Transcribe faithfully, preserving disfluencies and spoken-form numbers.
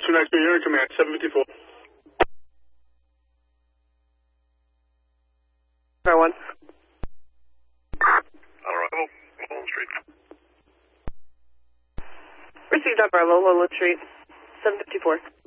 Western X B, you're in command, seven fifty-four. Star one. On arrival, Lola Street. Received on Bravo, Lola Street, seven fifty-four.